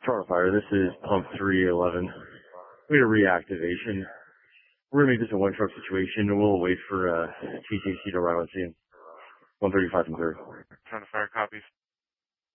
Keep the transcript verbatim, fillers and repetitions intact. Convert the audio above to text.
Charter Fire, this is pump three eleven. We had a reactivation. We're going to make this a one-truck situation, and we'll wait for uh, T C C to arrive on scene. one thirty-five and third. Charter Fire copies.